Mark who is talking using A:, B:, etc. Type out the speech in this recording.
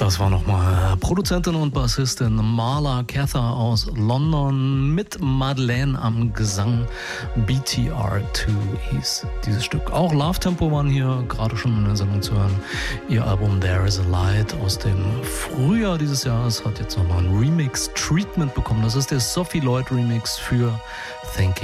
A: Das war nochmal Produzentin und Bassistin Marla Cather aus London mit Madeleine am Gesang. BTR2 hieß dieses Stück. Auch Love Tempo waren hier gerade schon in der Sendung zu hören. Ihr Album There Is a Light aus dem Frühjahr dieses Jahres hat jetzt nochmal ein Remix-Treatment bekommen. Das ist der Sophie Lloyd Remix für Thinking